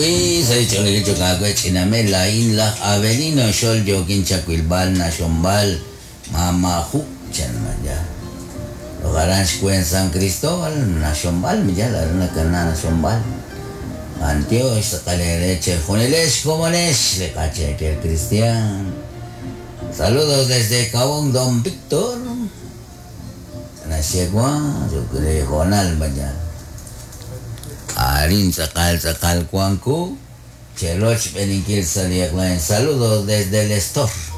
Y sa dicho que kagwe chiname lain lah avenino shol jokin chakwilbal na shombal mamahu chan maya. Logaran shkuen San Cristóbal na shombal maya la na kana na shombal. Antio sa kaleleche joneles comones le cache que el cristian. Saludos desde Cabón Don Víctor. Nasiegua yo creo Jonal maya. Arin sakal kuangku. Cheloch peningkil saliak lain. Saludos desde el store.